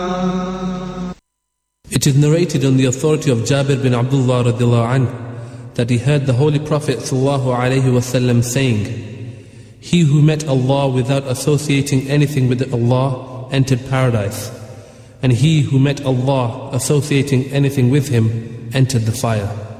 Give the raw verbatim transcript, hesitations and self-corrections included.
It is narrated on the authority of Jabir bin Abdullah radiallahu anh that he heard the Holy Prophet sallallahu alaihi wasallam saying, "He who met Allah without associating anything with Allah entered paradise, and he who met Allah associating anything with Him entered the fire."